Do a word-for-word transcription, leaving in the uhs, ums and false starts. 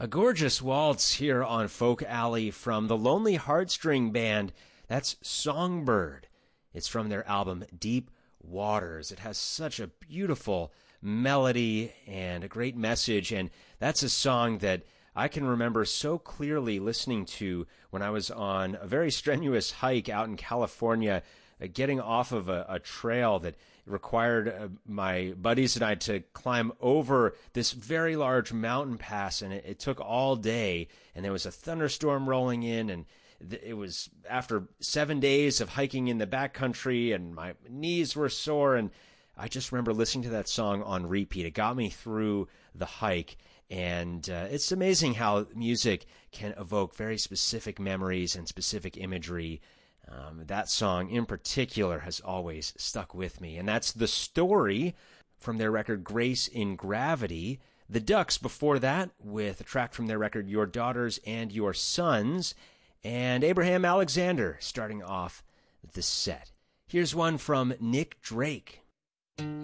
A gorgeous waltz here on Folk Alley from the Lonely Heartstring Band. That's Songbird. It's from their album Deep Waters. It has such a beautiful melody and a great message, and that's a song that I can remember so clearly listening to when I was on a very strenuous hike out in California, uh, getting off of a, a trail that required uh, my buddies and I to climb over this very large mountain pass, and it, it took all day, and there was a thunderstorm rolling in, and th- it was after seven days of hiking in the backcountry, and my knees were sore, and I just remember listening to that song on repeat. It got me through the hike, and uh, it's amazing how music can evoke very specific memories and specific imagery. Um, that song in particular has always stuck with me, and that's The Story from their record Grace in Gravity. The Ducks before that with a track from their record Your Daughters and Your Sons, and Abraham Alexander starting off the set. Here's one from Nick Drake.